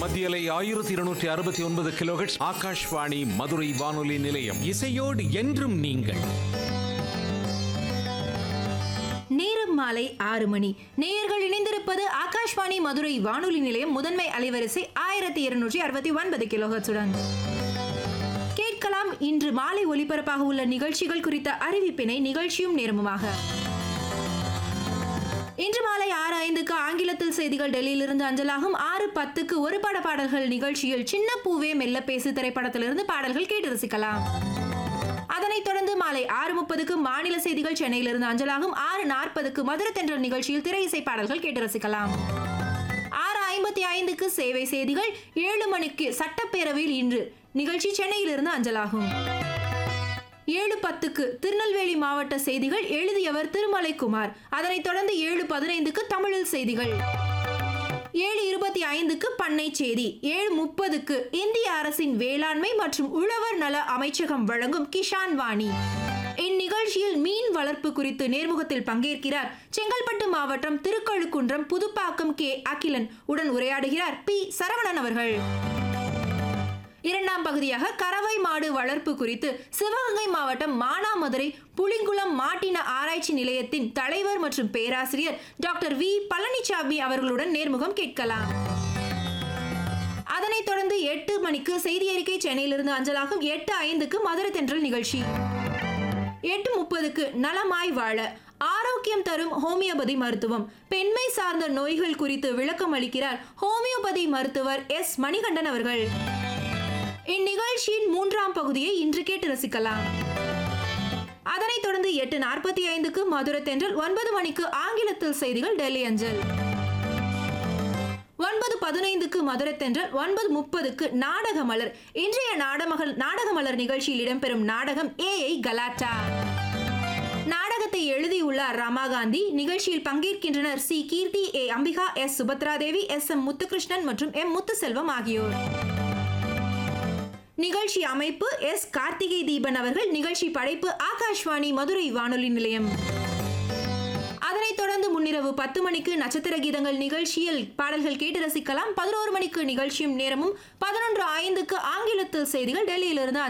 மத்தியலை 1269 கிலோஹெர்ட்ஸ் ஆகாஷ்வாணி மதுரை வானொலி நிலையம். இசையோடு என்றும் நீங்கள். நேரம் மாலை 6 மணி. நேயர்கள் இணைந்திருப்பது ஆகாஷ்வாணி மதுரை வானொலி நிலையம் முதன்மை அலைவரிசை 1269 கிலோஹெர்ட்ஸுடன். கேட்கலாம் இன்று மாலை ஒலிபரப்பாக உள்ள நிகழ்ச்சிகள் குறித்த அறிவிப்பினை நிகழ்ச்சியும் நேரமுமாக. இன்று மாலை 6:05 ஆங்கிலத்தில் செய்திகள் டெல்லியிலிருந்து அஞ்சலாகும். 6:10 ஒரு பட பாடல்கள் நிகழ்ச்சியில் சின்ன பூவே மெல்ல பேசு திரைப்படத்திலிருந்து பாடல்கள் கேட்டு ரசிக்கலாம். அதனைத் தொடர்ந்து மாலை 6:30 மாநில செய்திகள் சென்னையிலிருந்து அஞ்சலாகும். 6:40 மதுரை தென்றல் நிகழ்ச்சியில் திரை இசை பாடல்கள் கேட்டு ரசிக்கலாம். 6:55 சேவை செய்திகள். 7 மணிக்கு சட்டப்பேரவையில் இன்று நிகழ்ச்சி சென்னையிலிருந்து அஞ்சலாகும். 7:10 திருநெல்வேலி மாவட்ட செய்திகள். எழுதியவர் திருமலைக்குமார். அதனைத் தொடர்ந்து 7:15 தமிழில் செய்திகள். 7:25 பண்ணை செய்தி. 7:30 இந்திய அரசின் வேளாண்மை மற்றும் உழவர் நல அமைச்சகம் வழங்கும் கிஷான் வாணி. இந்நிகழ்ச்சியில் மீன் வளர்ப்பு குறித்து நேர்முகத்தில் பங்கேற்கிறார் செங்கல்பட்டு மாவட்டம் திருக்கழுக்குன்றம் புதுப்பாக்கம் கே அகிலன். உடன் உரையாடுகிறார் பி சரவணன் அவர்கள். இரண்டாம் பகுதியாக கறவை மாடு வளர்ப்பு குறித்து சிவகங்கை மாவட்டம் மானாமதுரை புளிங்குளம் மாட்டின ஆராய்ச்சி நிலையத்தின் தலைவர் மற்றும் பேராசிரியர் டாக்டர் வி பழனிசாமி அவர்களுடன் நேர்முகம் கேட்கலாம். அதனைத் தொடர்ந்து 8 மணிக்கு செய்தி அறிக்கை சென்னையிலிருந்து அஞ்சலாகும். 8:05 மதுரை தென்றல் நிகழ்ச்சி. 8:30 நலமாய் வாழ ஆரோக்கியம் தரும் ஹோமியோபதி மருத்துவம் பெண்மை சார்ந்த நோய்கள் குறித்து விளக்கம் அளிக்கிறார் ஹோமியோபதி மருத்துவர் எஸ் மணிகண்டன் அவர்கள். இந்நிகழ்ச்சியின் 3ஆம் பகுதியை இன்று கேட்டு ரசிக்கலாம். அதனைத் தொடர்ந்து 8:45 மதுரை தென்றல். 9 மணிக்கு ஆங்கிலத்தில் செய்திகள் டெல்லி அஞ்சல். 9:15 மதுரை தென்றல். 9:30 நாடக மலர். இன்றைய நாடக மலர் நிகழ்ச்சியில் இடம்பெறும் நாடகம் ஏஐ கலாட்டா. நாடகத்தை எழுதியுள்ளார் ரமாகாந்தி. நிகழ்ச்சியில் பங்கேற்கின்றனர் சி கீர்த்தி, ஏ Ambika, S Subhadradevi, S M Muthukrishnan மற்றும் எம் முத்துசெல்வம் ஆகியோர். நிகழ்ச்சி அமைப்பு எஸ் கார்த்திகை தீபன் அவர்கள். நிகழ்ச்சி படைப்பு ஆகாஷ்வாணி மதுரை வானொலி நிலையம். அதனைத் தொடர்ந்து முன்னிரவு 10 மணிக்கு நட்சத்திர கீதங்கள் நிகழ்ச்சியில் பாடல்கள் கேட்டு ரசிக்கலாம். 11 மணிக்கு நிகழ்ச்சியும் நேரமும். 11:05 ஆங்கிலத்தில் செய்திகள் டெல்லியிலிருந்து